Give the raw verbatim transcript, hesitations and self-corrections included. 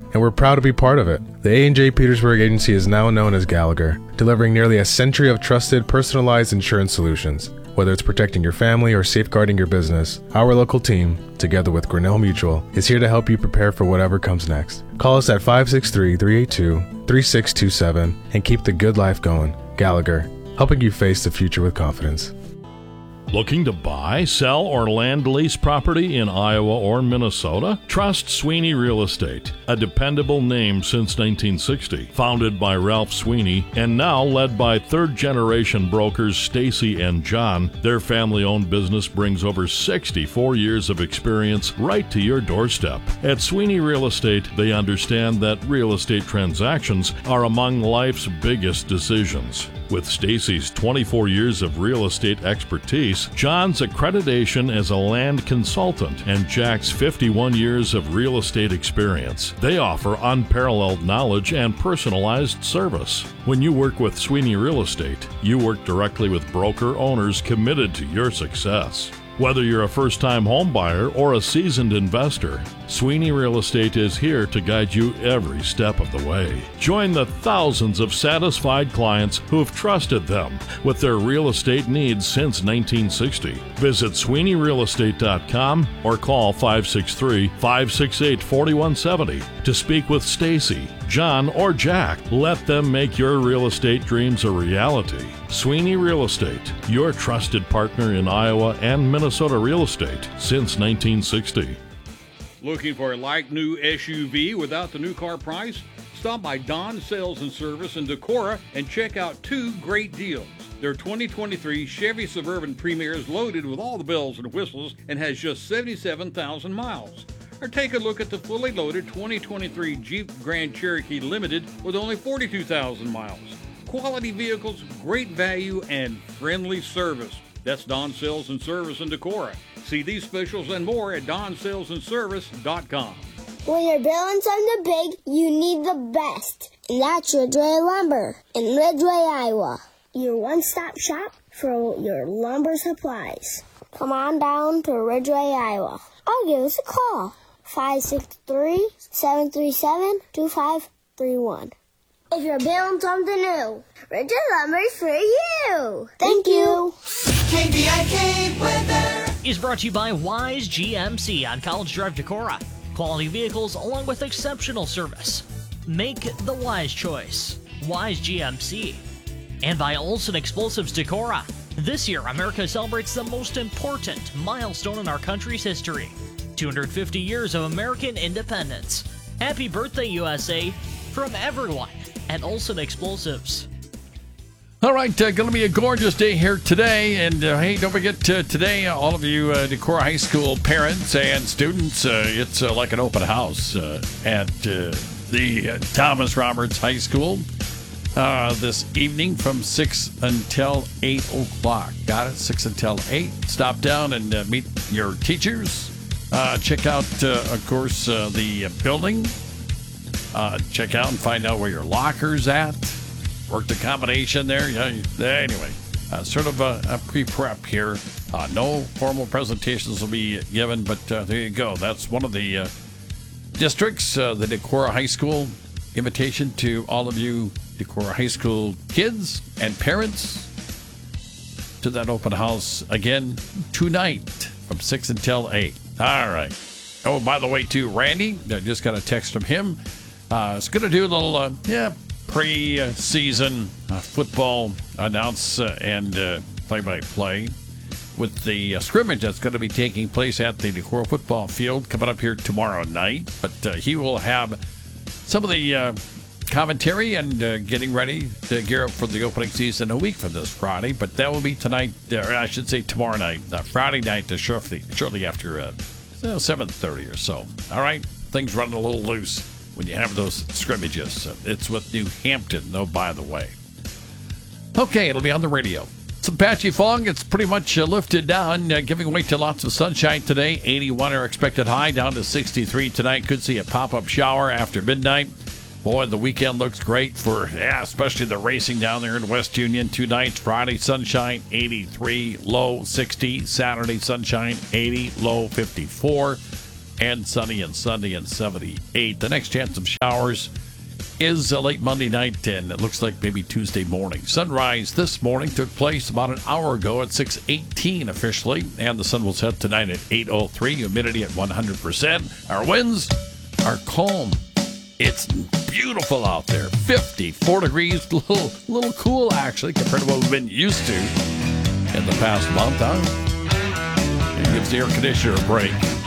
and we're proud to be part of it. The A and J Petersburg Agency is now known as Gallagher, delivering nearly a century of trusted, personalized insurance solutions. Whether it's protecting your family or safeguarding your business, our local team, together with Grinnell Mutual, is here to help you prepare for whatever comes next. Call us at five six three, three eight two, three six two seven and keep the good life going. Gallagher, helping you face the future with confidence. Looking to buy, sell, or land lease property in Iowa or Minnesota? Trust Sweeney Real Estate, a dependable name since nineteen sixty. Founded by Ralph Sweeney and now led by third-generation brokers Stacy and John, their family-owned business brings over sixty-four years of experience right to your doorstep. At Sweeney Real Estate, they understand that real estate transactions are among life's biggest decisions. With Stacy's twenty-four years of real estate expertise, John's accreditation as a land consultant, and Jack's fifty-one years of real estate experience, they offer unparalleled knowledge and personalized service. When you work with Sweeney Real Estate, you work directly with broker owners committed to your success. Whether you're a first-time home buyer or a seasoned investor, Sweeney Real Estate is here to guide you every step of the way. Join the thousands of satisfied clients who have trusted them with their real estate needs since nineteen sixty. Visit Sweeney Real Estate dot com or call five six three, five six eight, four one seven zero to speak with Stacy, John, or Jack. Let them make your real estate dreams a reality. Sweeney Real Estate, your trusted partner in Iowa and Minnesota real estate since nineteen sixty. Looking for a like-new S U V without the new car price? Stop by Don Sales and Service in Decorah and check out two great deals. Their twenty twenty-three Chevy Suburban Premier is loaded with all the bells and whistles and has just seventy-seven thousand miles. Or take a look at the fully loaded twenty twenty-three Jeep Grand Cherokee Limited with only forty-two thousand miles. Quality vehicles, great value, and friendly service. That's Don Sales and Service in Decorah. See these specials and more at don sales and service dot com. When you're building something big, you need the best. And that's Ridgway Lumber in Ridgway, Iowa. Your one-stop shop for your lumber supplies. Come on down to Ridgway, Iowa. Or give us a call. five six three, seven three seven, two five three one. If you're building something new, Ridgway Lumber is for you. Thank you. K B I K weather is brought to you by Wise G M C on College Drive, Decorah. Quality vehicles along with exceptional service. Make the wise choice. Wise G M C. And by Olson Explosives Decorah. This year, America celebrates the most important milestone in our country's history. two hundred fifty years of American independence. Happy birthday, U S A, from everyone at Olson Explosives. All right, uh, going to be a gorgeous day here today. And uh, hey, don't forget uh, today, uh, all of you uh, Decorah High School parents and students, uh, it's uh, like an open house uh, at uh, the uh, Thomas Roberts High School uh, this evening from six until eight o'clock. Got it? six until eight. Stop down and uh, meet your teachers. Uh, check out, uh, of course, uh, the uh, building. Uh, check out and find out where your locker's at. Work the combination there. Yeah. Anyway, uh, sort of a, a pre-prep here. Uh, no formal presentations will be given, but uh, there you go. That's one of the uh, districts, uh, the Decorah High School. Invitation to all of you Decorah High School kids and parents to that open house again tonight from six until eight. All right. Oh, by the way, too, Randy, I just got a text from him. Uh, it's going to do a little, uh, yeah, pre-season uh, football announce uh, and uh, play-by-play with the uh, scrimmage that's going to be taking place at the Decorah football field coming up here tomorrow night. But uh, he will have some of the uh, commentary and uh, getting ready to gear up for the opening season a week from this Friday. But that will be tonight, or I should say tomorrow night, uh, Friday night, uh, shortly, shortly after uh, seven thirty or so. All right, things running a little loose when you have those scrimmages. It's with New Hampton, though, by the way. Okay, it'll be on the radio. Some patchy fog. It's pretty much uh, lifted down, uh, giving way to lots of sunshine today. eighty-one are expected high, down to sixty-three tonight. Could see a pop-up shower after midnight. Boy, the weekend looks great for, yeah, especially the racing down there in West Union. Two nights, Friday, sunshine, eighty-three, low sixty. Saturday, sunshine, eighty, low fifty-four. and sunny and Sunday and seventy-eight. The next chance of showers is uh, late Monday night, and it looks like maybe Tuesday morning. Sunrise this morning took place about an hour ago at six eighteen officially, and the sun will set tonight at eight oh three. Humidity at one hundred percent. Our winds are calm. It's beautiful out there. fifty-four degrees, a little, little cool actually compared to what we've been used to in the past month. Huh? It gives the air conditioner a break.